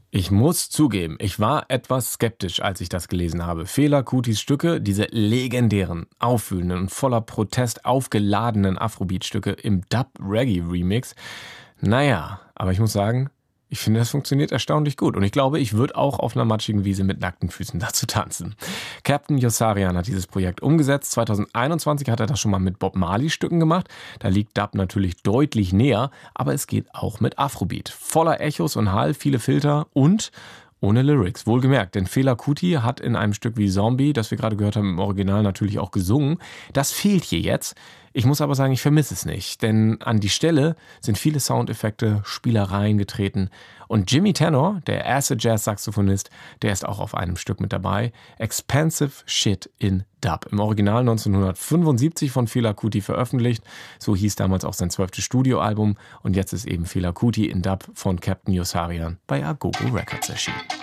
Ich muss zugeben, ich war etwas skeptisch, als ich das gelesen habe. Fela Kutis Stücke, diese legendären, aufwühlenden und voller Protest aufgeladenen Afrobeat-Stücke im Dub-Reggae-Remix. Naja, aber ich muss sagen, ich finde, das funktioniert erstaunlich gut. Und ich glaube, ich würde auch auf einer matschigen Wiese mit nackten Füßen dazu tanzen. Captain Yossarian hat dieses Projekt umgesetzt. 2021 hat er das schon mal mit Bob Marley-Stücken gemacht. Da liegt Dub natürlich deutlich näher, aber es geht auch mit Afrobeat. Voller Echos und Hall, viele Filter und ohne Lyrics. Wohlgemerkt, denn Fela Kuti hat in einem Stück wie Zombie, das wir gerade gehört haben, im Original natürlich auch gesungen. Das fehlt hier jetzt. Ich muss aber sagen, ich vermisse es nicht, denn an die Stelle sind viele Soundeffekte, Spielereien getreten. Und Jimmy Tenor, der Acid-Jazz-Saxophonist, der ist auch auf einem Stück mit dabei. Expensive Shit in Dub. Im Original 1975 von Fela Kuti veröffentlicht. So hieß damals auch sein 12. Studioalbum. Und jetzt ist eben Fela Kuti in Dub von Captain Yossarian bei Agogo Records erschienen.